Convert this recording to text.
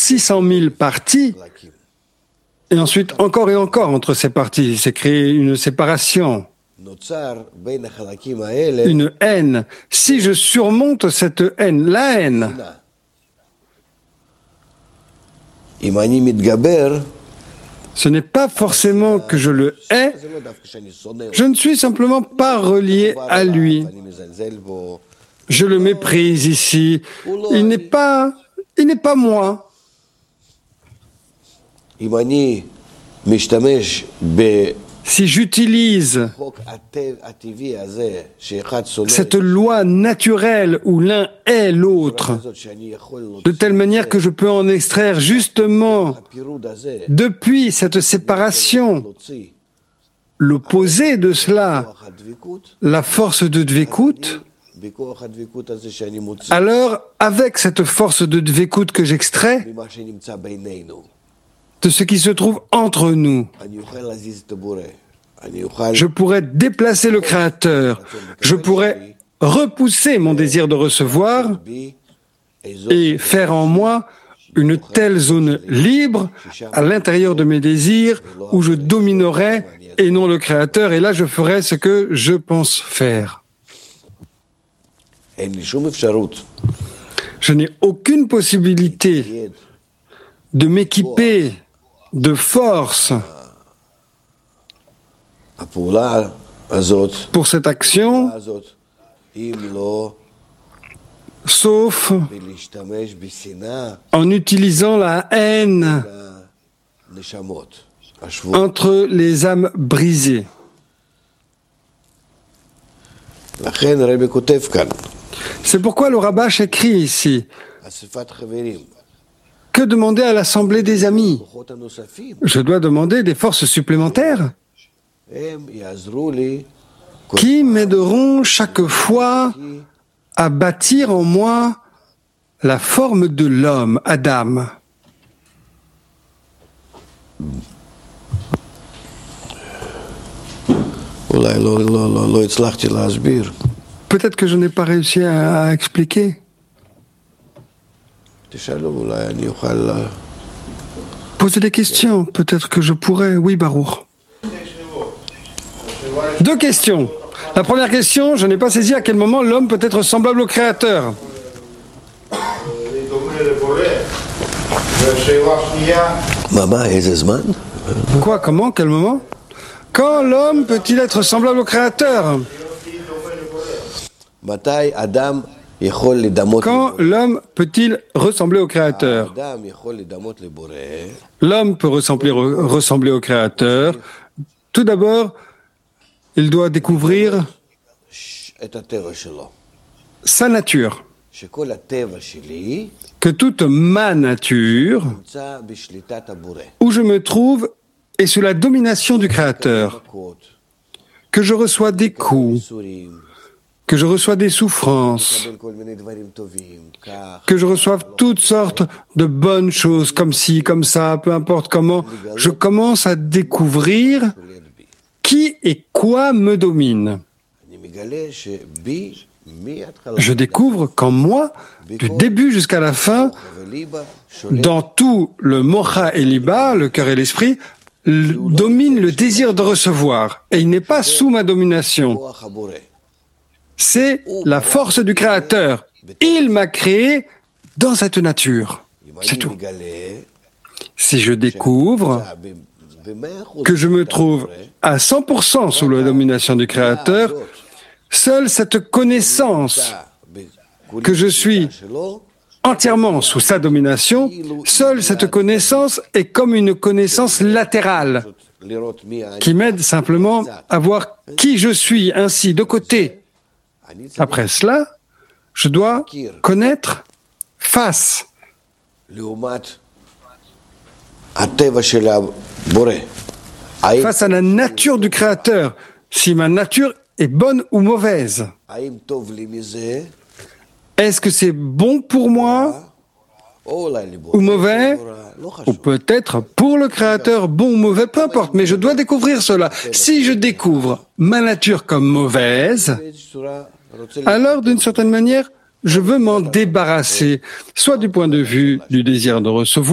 600 000 parties, et ensuite encore et encore entre ces parties. C'est créé une séparation, une haine. Si je surmonte cette haine, la haine, ce n'est pas forcément que je le hais, je ne suis simplement pas relié à lui. Je le méprise ici. Il n'est pas moi. Si j'utilise cette loi naturelle où l'un est l'autre, de telle manière que je peux en extraire justement, depuis cette séparation, l'opposé de cela, la force de Dvekut, alors avec cette force de Dvekut que j'extrais, de ce qui se trouve entre nous, je pourrais déplacer le Créateur, je pourrais repousser mon désir de recevoir et faire en moi une telle zone libre à l'intérieur de mes désirs où je dominerai et non le Créateur, et là je ferai ce que je pense faire. Je n'ai aucune possibilité de m'équiper de force pour cette action, sauf en utilisant la haine entre les âmes brisées. C'est pourquoi le Rabash écrit ici: que demander à l'assemblée des amis? Je dois demander des forces supplémentaires qui m'aideront chaque fois à bâtir en moi la forme de l'homme, Adam. Peut-être que je n'ai pas réussi à expliquer. Posez des questions, peut-être que je pourrais. Oui, Baruch. 2 questions. La première question, je n'ai pas saisi à quel moment l'homme peut être semblable au Créateur. Quoi, comment, quel moment? Quand l'homme peut-il être semblable au Créateur? Quand l'homme peut-il ressembler au Créateur? L'homme peut ressembler au Créateur. Tout d'abord, il doit découvrir sa nature. Que toute ma nature, où je me trouve, est sous la domination du Créateur. Que je reçois des coups, que je reçois des souffrances, que je reçoive toutes sortes de bonnes choses, comme ci, comme ça, peu importe comment, je commence à découvrir qui et quoi me domine. Je découvre qu'en moi, du début jusqu'à la fin, dans tout le mocha et liba, le cœur et l'esprit, domine le désir de recevoir, et il n'est pas sous ma domination. C'est la force du Créateur. Il m'a créé dans cette nature. C'est tout. Si je découvre que je me trouve à 100% sous la domination du Créateur, seule cette connaissance que je suis entièrement sous sa domination, seule cette connaissance est comme une connaissance latérale qui m'aide simplement à voir qui je suis ainsi de côté. Après cela, je dois connaître face à la nature du Créateur, si ma nature est bonne ou mauvaise. Est-ce que c'est bon pour moi ou mauvais? Ou peut-être pour le Créateur, bon ou mauvais, peu importe, mais je dois découvrir cela. Si je découvre ma nature comme mauvaise, alors d'une certaine manière, je veux m'en débarrasser, soit du point de vue du désir de recevoir,